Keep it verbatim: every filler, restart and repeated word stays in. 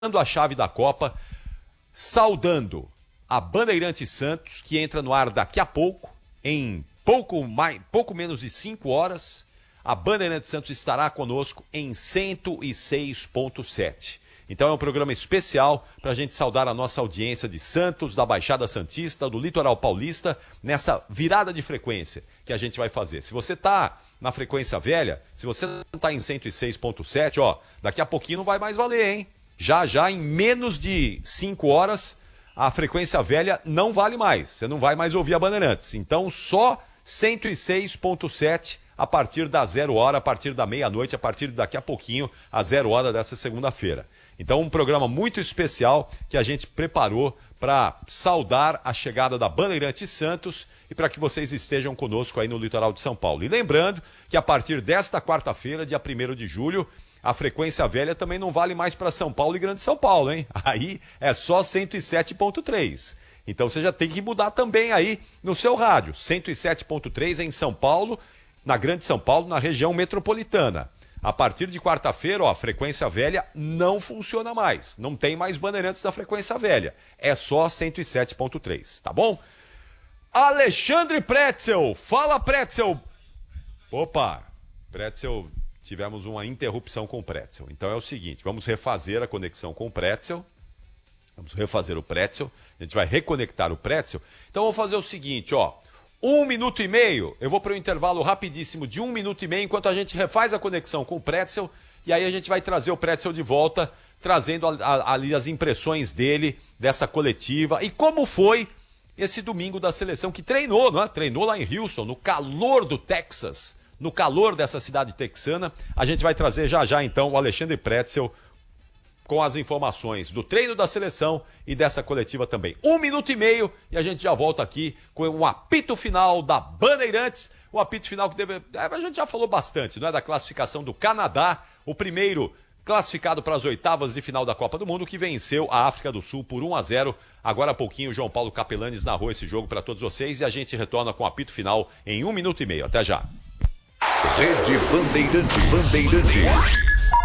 a chave da Copa, saudando a Bandeirantes Santos, que entra no ar daqui a pouco, em pouco, mais, pouco menos de cinco horas. A Bandeirantes Santos estará conosco em cento e seis ponto sete. Então é um programa especial para a gente saudar a nossa audiência de Santos, da Baixada Santista, do Litoral Paulista, nessa virada de frequência que a gente vai fazer. Se você está na frequência velha, se você não está em cento e seis ponto sete, ó, daqui a pouquinho não vai mais valer, hein? Já, já, em menos de cinco horas, a frequência velha não vale mais. Você não vai mais ouvir a Bandeirantes. Então, só cento e seis ponto sete a partir da zero hora, a partir da meia-noite, a partir de daqui a pouquinho, a zero hora dessa segunda-feira. Então, um programa muito especial que a gente preparou para saudar a chegada da Bandeirantes Santos e para que vocês estejam conosco aí no litoral de São Paulo. E lembrando que a partir desta quarta-feira, dia primeiro de julho, a frequência velha também não vale mais para São Paulo e Grande São Paulo, hein? Aí é só cento e sete ponto três. Então você já tem que mudar também aí no seu rádio. cento e sete ponto três em São Paulo, na Grande São Paulo, na região metropolitana. A partir de quarta-feira, ó, a frequência velha não funciona mais. Não tem mais Bandeirantes da frequência velha. É só cento e sete ponto três, tá bom? Alexandre Pretzel. Fala, Pretzel. Opa, Pretzel, tivemos uma interrupção com o Pretzel. Então é o seguinte, vamos refazer a conexão com o Pretzel. Vamos refazer o Pretzel. A gente vai reconectar o Pretzel. Então vamos fazer o seguinte, ó. Um minuto e meio, eu vou para um intervalo rapidíssimo de um minuto e meio, enquanto a gente refaz a conexão com o Pretzel, e aí a gente vai trazer o Pretzel de volta, trazendo a, a, ali as impressões dele, dessa coletiva, e como foi esse domingo da seleção, que treinou, né? Treinou lá em Houston, no calor do Texas, no calor dessa cidade texana. A gente vai trazer já já, então, o Alexandre Pretzel, com as informações do treino da seleção e dessa coletiva também. Um minuto e meio e a gente já volta aqui com um apito final da Bandeirantes. Um apito final que deve... a gente já falou bastante, não é? Da classificação do Canadá, o primeiro classificado para as oitavas de final da Copa do Mundo, que venceu a África do Sul por um a zero. Agora há pouquinho o João Paulo Capelanes narrou esse jogo para todos vocês e a gente retorna com o apito final em um minuto e meio. Até já. Rede Bandeirantes. Bandeirantes.